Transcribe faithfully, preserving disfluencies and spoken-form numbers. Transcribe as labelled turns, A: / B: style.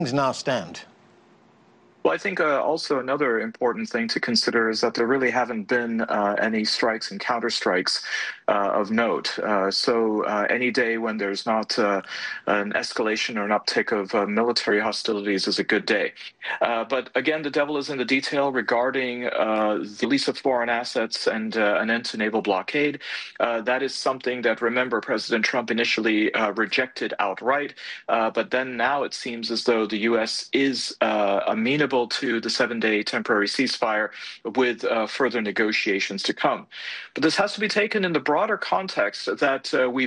A: things now stand?
B: Well, I think uh, also another important thing to consider is that there really haven't been uh, any strikes and counterstrikes uh, of note. Uh, so uh, any day when there's not uh, an escalation or an uptick of uh, military hostilities is a good day. Uh, but again, the devil is in the detail regarding uh, the release of foreign assets and uh, an end to naval blockade. Uh, that is something that, remember, President Trump initially uh, rejected outright. Uh, but then now it seems as though the U S is uh, amenable to the seven-day temporary ceasefire with uh, further negotiations to come. But this has to be taken in the broader context that uh, we